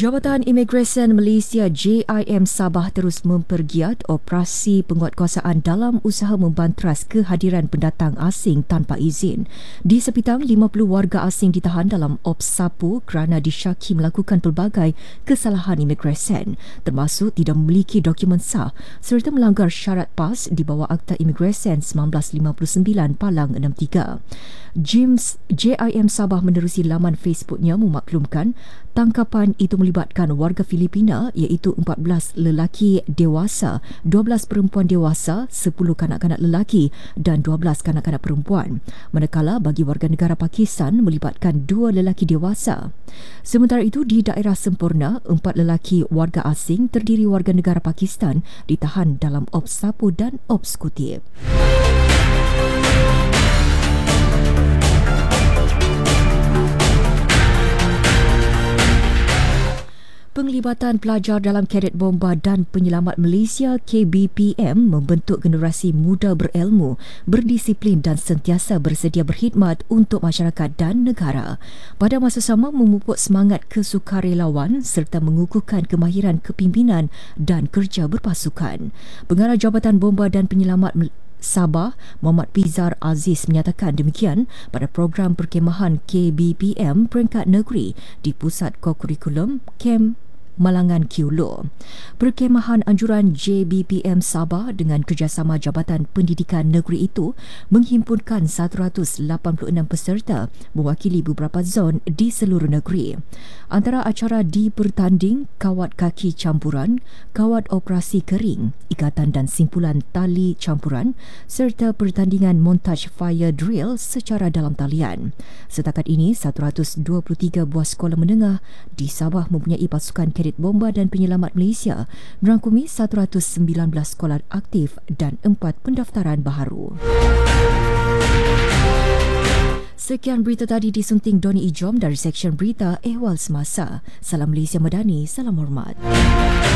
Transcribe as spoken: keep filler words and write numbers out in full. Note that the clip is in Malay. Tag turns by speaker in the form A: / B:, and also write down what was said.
A: Jabatan Imigresen Malaysia J I M Sabah terus mempergiat operasi penguatkuasaan dalam usaha membantras kehadiran pendatang asing tanpa izin. Di Sepitang, lima puluh warga asing ditahan dalam Ops Sapu kerana disyaki melakukan pelbagai kesalahan imigresen, termasuk tidak memiliki dokumen sah serta melanggar syarat PAS di bawah Akta Imigresen seribu sembilan ratus lima puluh sembilan Palang enam tiga. James J I M Sabah menerusi laman Facebooknya memaklumkan tangkapan itu melibatkan warga Filipina iaitu empat belas lelaki dewasa, dua belas perempuan dewasa, sepuluh kanak-kanak lelaki dan dua belas kanak-kanak perempuan. Manakala bagi warga negara Pakistan melibatkan dua lelaki dewasa. Sementara itu di daerah Sempurna, empat lelaki warga asing terdiri warga negara Pakistan ditahan dalam Ops Sapu dan Ops Kutip. Penglibatan pelajar dalam Kadet Bomba dan Penyelamat Malaysia K B P M membentuk generasi muda berilmu, berdisiplin dan sentiasa bersedia berkhidmat untuk masyarakat dan negara. Pada masa sama memupuk semangat kesukarelawan serta mengukuhkan kemahiran kepimpinan dan kerja berpasukan. Pengarah Jabatan Bomba dan Penyelamat Sabah, Muhammad Pizar Aziz menyatakan demikian pada program perkemahan K B P M peringkat negeri di Pusat Kokurikulum Kem Malangan Kiulo. Perkemahan anjuran J B P M Sabah dengan kerjasama Jabatan Pendidikan Negeri itu menghimpunkan seratus ratus lapan puluh enam peserta mewakili beberapa zon di seluruh negeri. Antara acara di pertanding kawat kaki campuran, kawat operasi kering, ikatan dan simpulan tali campuran serta pertandingan montaj fire drill secara dalam talian. Setakat ini, seratus ratus dua puluh tiga buah sekolah menengah di Sabah mempunyai pasukan Kadet Bomba dan Penyelamat Malaysia, merangkumi seratus ratus sembilan belas sekolah aktif dan empat pendaftaran baharu. Sekian berita tadi disunting Doni Ijom dari Seksyen Berita Ehwal Semasa. Salam Malaysia Madani, salam hormat.